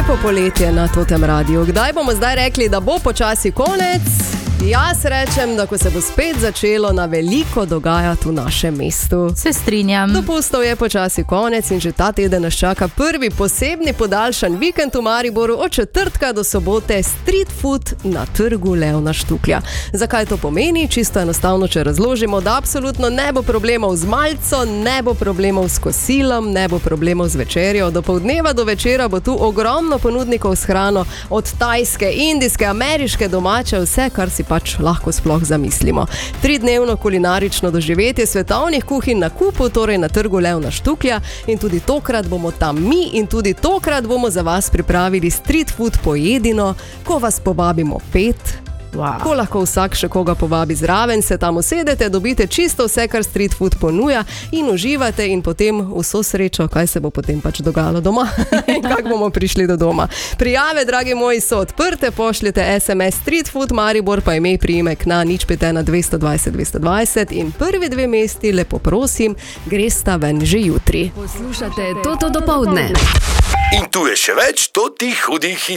Lepo poletje na Totem Radiu. Kdaj bomo zdaj rekli, da bo počasi konec? Jaz rečem, da ko se bo spet začelo na veliko dogajati v našem mestu. Se strinjam. Dopustov je počasi konec in že ta teden nas čaka prvi posebni podaljšan vikend v Mariboru od četrtka do sobote street food na trgu Leona Štuklja. Zakaj to pomeni? Čisto enostavno, če razložimo, da absolutno ne bo problemov z malico, ne bo problemov s kosilom, ne bo problemov z večerjo. Do poldneva do večera bo tu ogromno ponudnikov s hrano, od tajske, indijske, ameriške, domače, vse, kar si pač lahko sploh zamislimo. 3-dnevno kulinarično doživetje svetovnih kuhinj na kupu, torej na trgu Leona Štuklja, in tudi tokrat bomo tam mi in tudi tokrat bomo za vas pripravili street food pojedino, ko vas povabimo 5. Wow. Ko lahko vsak še koga povabi zraven, se tam usedete, dobite čisto vse, kar street food ponuja in uživate in potem vso srečo, kaj se bo potem pač dogajalo doma in kako bomo prišli do doma. Prijave, dragi moji, so odprte, pošljete SMS Street Food Maribor, pa ime priimek na 051 220 220 in prvi 2 mesti, lepo prosim, gresta ven že jutri. Poslušate Toto dopoldne. In tu je še več totih hudih